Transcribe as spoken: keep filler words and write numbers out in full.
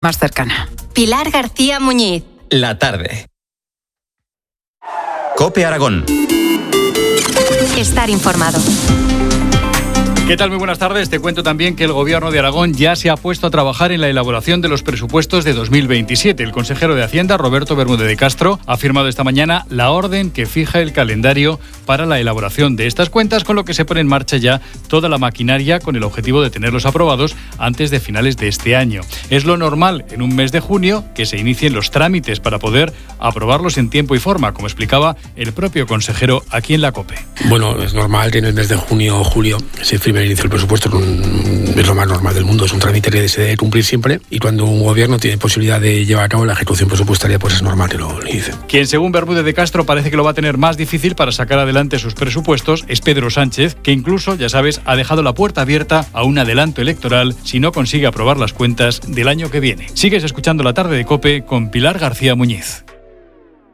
más cercana. Pilar García Muñiz. La tarde. COPE Aragón. Estar informado. ¿Qué tal? Muy buenas tardes. Te cuento también que el Gobierno de Aragón ya se ha puesto a trabajar en la elaboración de los presupuestos de dos mil veintisiete. El consejero de Hacienda, Roberto Bermúdez de Castro, ha firmado esta mañana la orden que fija el calendario para la elaboración de estas cuentas, con lo que se pone en marcha ya toda la maquinaria con el objetivo de tenerlos aprobados antes de finales de este año. Es lo normal en un mes de junio que se inicien los trámites para poder aprobarlos en tiempo y forma, como explicaba el propio consejero aquí en la COPE. Bueno, es normal que en el mes de junio o julio se firme el inicio del presupuesto, es, un, es lo más normal del mundo, es un trámite que se debe cumplir siempre, y cuando un gobierno tiene posibilidad de llevar a cabo la ejecución presupuestaria, pues es normal que lo inicie. Quien, según Bermúdez de Castro, parece que lo va a tener más difícil para sacar adelante sus presupuestos es Pedro Sánchez, que incluso, ya sabes, ha dejado la puerta abierta a un adelanto electoral si no consigue aprobar las cuentas del año que viene. Sigues escuchando La Tarde de COPE con Pilar García Muñiz.